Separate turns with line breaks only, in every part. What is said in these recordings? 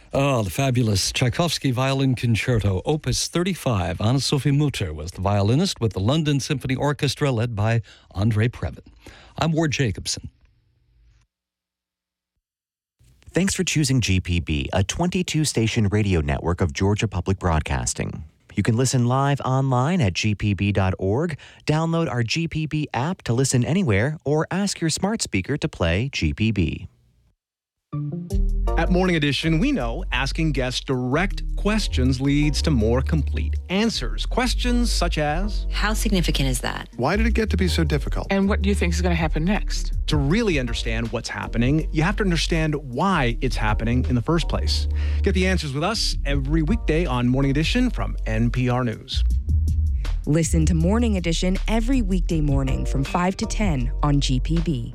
Oh, the fabulous Tchaikovsky Violin Concerto, Opus 35. Anne-Sophie Mutter was the violinist with the London Symphony Orchestra led by Andre Previn. I'm Ward Jacobson.
Thanks for choosing GPB, a 22-station radio network of Georgia Public Broadcasting. You can listen live online at gpb.org, download our GPB app to listen anywhere, or ask your smart speaker to play GPB.
At Morning Edition, we know asking guests direct questions leads to more complete answers. Questions such as,
how significant is that?
Why did it get to be so difficult?
And what do you think is going to happen next?
To really understand what's happening, you have to understand why it's happening in the first place. Get the answers with us every weekday on Morning Edition from NPR News.
Listen to Morning Edition every weekday morning from 5 to 10 on GPB.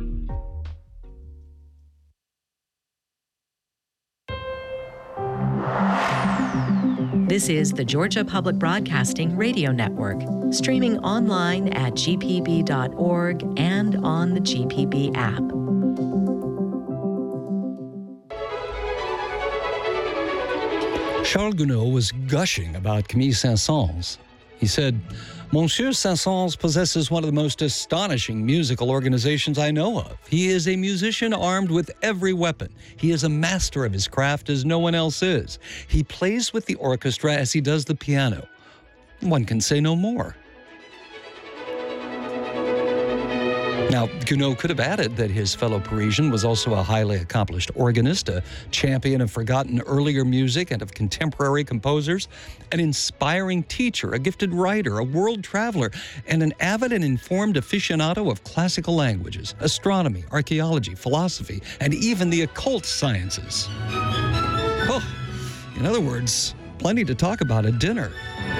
This is the Georgia Public Broadcasting Radio Network, streaming online at gpb.org and on the GPB app.
Charles Gounod was gushing about Camille Saint-Saëns. He said, Monsieur Saint-Saëns possesses one of the most astonishing musical organizations I know of. He is a musician armed with every weapon. He is a master of his craft as no one else is. He plays with the orchestra as he does the piano. One can say no more. Now, Gounod could have added that his fellow Parisian was also a highly accomplished organist, a champion of forgotten earlier music and of contemporary composers, an inspiring teacher, a gifted writer, a world traveler, and an avid and informed aficionado of classical languages, astronomy, archaeology, philosophy, and even the occult sciences. Oh, in other words, plenty to talk about at dinner.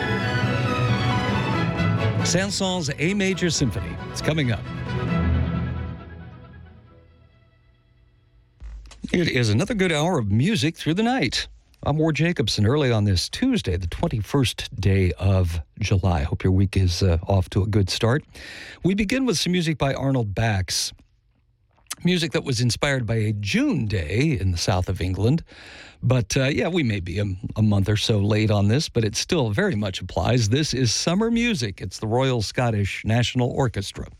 Saint-Saëns' A Major Symphony. It's coming up. It is another good hour of music through the night. I'm Ward Jacobson, early on this Tuesday, the 21st day of July. Hope your week is off to a good start. We begin with some music by Arnold Bax. Music that was inspired by a June day in the south of England. But we may be a month or so late on this, but it still very much applies. This is summer music. It's the Royal Scottish National Orchestra.